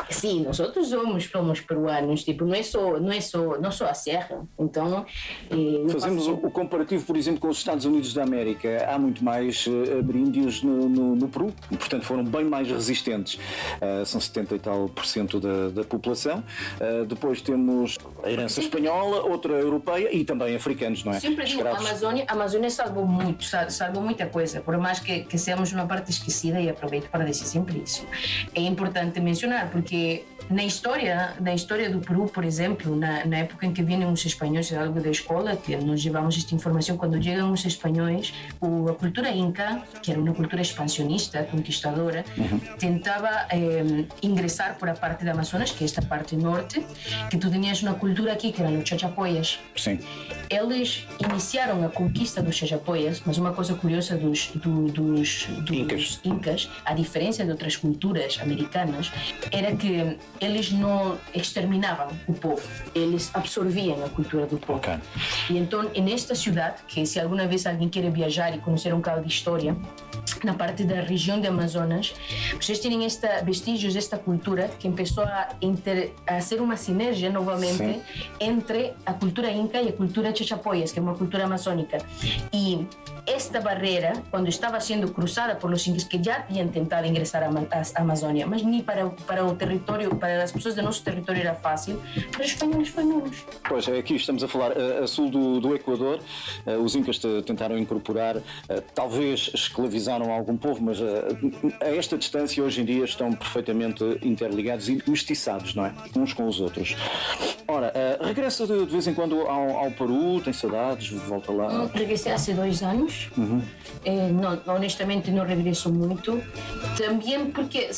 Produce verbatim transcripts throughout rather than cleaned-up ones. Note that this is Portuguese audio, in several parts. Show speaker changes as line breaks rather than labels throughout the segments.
Sim, nós outros somos, somos peruanos, tipo, não é só, não é só, não só a serra. Então, eh,
fazemos o, o comparativo, por exemplo, com os Estados Unidos da América. Há muito mais uh, ameríndios no, no, no Peru, e, portanto foram bem mais resistentes. Uh, são setenta e tal por cento da, da população. Uh, depois temos a herança espanhola, outra europeia e também africanos, não é?
Sempre digo, a Amazônia, a Amazônia salvou muito, salvou muita coisa, por mais que, que seamos uma parte esquecida, e aproveito para dizer sempre isso. É importante mencionar, porque na história, na história do Peru, por exemplo, na, na época em que vinham os espanhóis, algo da escola, que nós levamos esta informação, quando chegam os espanhóis, a cultura inca, que era uma cultura expansionista, conquistadora, uhum. tentava eh, ingressar por a parte da Amazonas, que é esta parte norte, que tu tinhas uma cultura aqui, que eram os chachapoias.
Sim.
Eles iniciaram a conquista dos chachapoias, mas uma coisa curiosa dos, do, dos, dos
incas.
incas, a diferença de outras culturas americanas, era que eles não exterminavam o povo, eles absorviam a cultura do povo.
Okay.
E então, nesta cidade, que se alguma vez alguém quer viajar e conhecer um bocado de história, na parte da região de Amazonas, vocês têm esta, vestígios desta cultura que começou a, inter, a ser uma sinergia novamente Sim. entre a cultura inca e a cultura chachapoias, que é uma cultura amazônica. E esta barreira, quando estava sendo cruzada por os incas que já tinham tentado ingressar à Amazônia, mas nem para, para o território, para as pessoas do nosso território era fácil, para os espanhóis foi nulo.
Pois, aqui estamos a falar a, a sul do, do Equador, os incas tentaram incorporar, talvez escravizaram algum povo, mas a, a esta distância hoje em dia estão perfeitamente interligados e mestiçados, não é? Uns com os outros. Ora, regressa de, de vez em quando ao, ao Peru, tem saudades, volta lá?
Regressei há dois anos.
Uhum.
Eh, não, honestamente não regresso muito, também porque,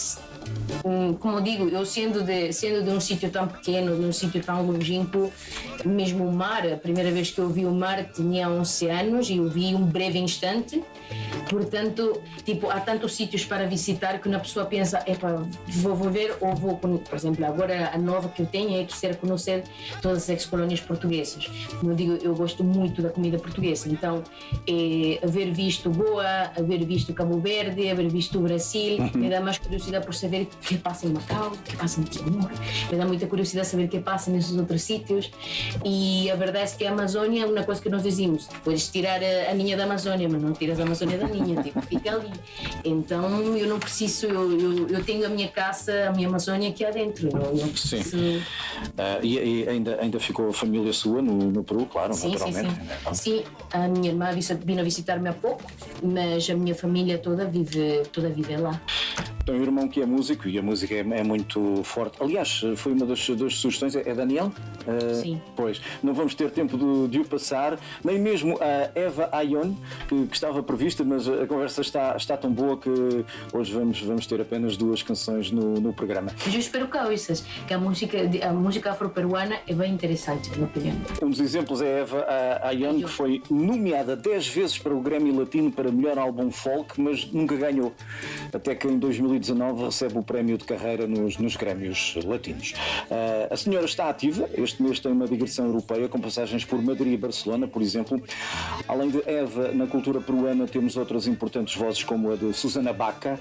como digo, eu sendo de, sendo de um sítio tão pequeno, de um sítio tão longínquo, mesmo o mar, a primeira vez que eu vi o mar tinha onze anos e eu vi um breve instante, portanto, tipo, há tantos sítios para visitar que uma pessoa pensa, epa, vou, vou ver ou vou, por exemplo, agora a nova que eu tenho é querer conhecer todas as ex-colónias portuguesas. Como eu digo, eu gosto muito da comida portuguesa, então é, haver visto Goa, haver visto Cabo Verde, haver visto o Brasil, uhum. me dá mais curiosidade por saber o que passa em Macau, o que passa em Timor, me dá muita curiosidade saber o que passa nesses outros sítios, e a verdade é que a Amazônia é uma coisa que nós dizemos, podes tirar a, a linha da Amazônia, mas não tiras a Amazônia da linha, tipo, fica ali. Então eu não preciso, eu, eu, eu tenho a minha casa, a minha Amazônia aqui adentro, não, não preciso.
Sim. Uh, e, e ainda, ainda ficou a família sua no, no Peru, claro,
sim,
naturalmente.
Sim, sim. sim, a minha irmã vindo visitar-me há pouco, mas a minha família toda vive, toda vive lá.
Tem um irmão que é músico e a música é, é muito forte. Aliás, foi uma das, das sugestões, é Daniel? Uh,
Sim.
Pois, não vamos ter tempo de, de o passar, nem mesmo a Eva Ayon, que, que estava prevista, mas a conversa está, está tão boa que hoje vamos, vamos ter apenas duas canções no, no programa.
Mas eu espero que ouças, que a música, a música afro-peruana é bem interessante, na minha opinião.
Um dos exemplos é a Eva Ayon, que foi nomeada dez vezes para o Grammy Latino para melhor álbum folk, mas nunca ganhou, até que em dois mil e dezanove recebe o prémio de carreira nos, nos Grêmios Latinos. Uh, a senhora está ativa, este mês tem uma digressão europeia com passagens por Madrid e Barcelona, por exemplo. Além de Eva, na cultura peruana temos outras importantes vozes como a de Susana Baca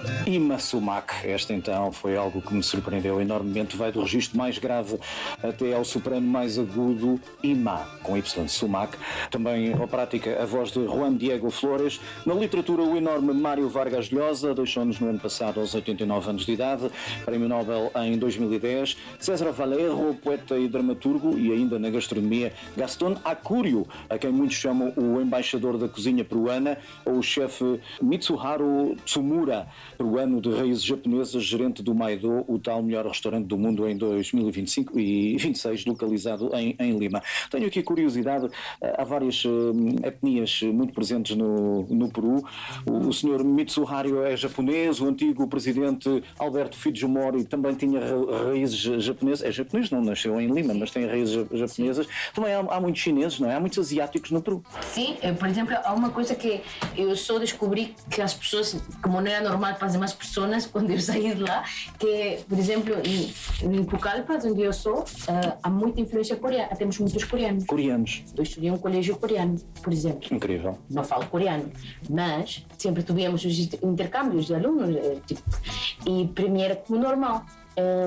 e Massumac. Esta então foi algo que me surpreendeu enormemente, vai do registro mais grave até ao soprano mais agudo, Ima, com Y, Sumac. Também operática a voz de Juan Diego Flores. Na literatura, o enorme Mário Vargas Llosa, deixou-nos no ano passado aos oitenta e nove anos de idade, prémio Nobel em dois mil e dez. César Valerro, poeta e dramaturgo, e ainda na gastronomia, Gaston Acúrio, a quem muitos chamam o embaixador da cozinha peruana, ou o chefe Mitsuharu Tsumura, peruano de raízes japonesas, gerente do Maido, o tal melhor restaurante do mundo em dois mil e vinte e cinco e vinte e seis, localizado em, em Lima. Tenho aqui curiosidade, há várias uh, etnias muito presentes no, no Peru. O, o senhor Mitsuharu é japonês, o antigo presidente Alberto Fujimori também tinha ra raízes japonesas, é japonês, não nasceu em Lima, mas tem raízes japonesas. Também há, há muitos chineses, não é? Há muitos asiáticos no Peru.
Sim, por exemplo, há uma coisa que eu só descobri que as pessoas, como não era normal para as demais pessoas, quando eu saí de lá, que, por exemplo, em, em Pucallpa, onde eu sou, uh, há muita influência coreana, temos muitos coreanos.
Coreanos.
Eu estudei em um colégio coreano, por exemplo.
Incrível.
Não falo coreano, mas sempre tivemos os intercâmbios de alunos, tipo, e para mim era como normal.